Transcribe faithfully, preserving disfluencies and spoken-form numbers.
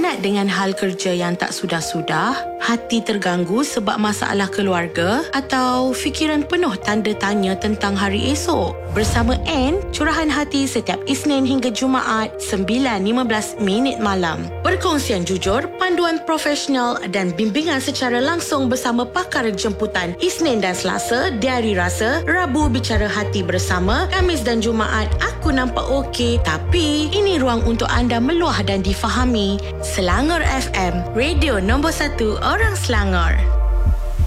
Penat dengan hal kerja yang tak sudah-sudah? Hati terganggu sebab masalah keluarga? Atau fikiran penuh tanda tanya tentang hari esok? Bersama Anne, curahan hati setiap Isnin hingga Jumaat sembilan lima belas minit malam. Perkongsian jujur, panduan profesional dan bimbingan secara langsung bersama pakar jemputan Isnin dan Selasa, Diari Rasa, Rabu Bicara Hati bersama, Khamis dan Jumaat Aku Nampak Okey, tapi ini ruang untuk anda meluah dan difahami. Selangor F M, radio nombor satu orang Selangor.